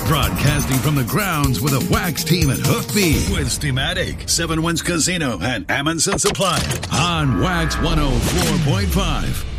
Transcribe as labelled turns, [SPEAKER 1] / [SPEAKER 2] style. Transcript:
[SPEAKER 1] Broadcasting from the grounds with a wax team at Hook B with Steamatic, 7 Winds Casino, and Amundsen Supply on Wax 104.5.